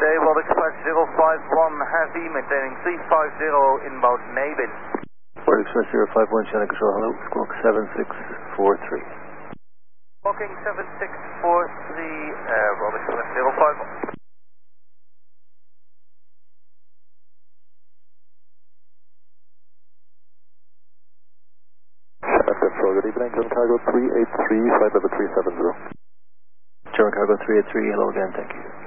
day, World Express 051 Heavy, maintaining 350 inbound Nabin. World Express 051, Channel Control, hello, squawk 7643. Walking 7643, World Express 051. Control, good evening, German Cargo 383, flight level 370. German Cargo 383, hello again, thank you.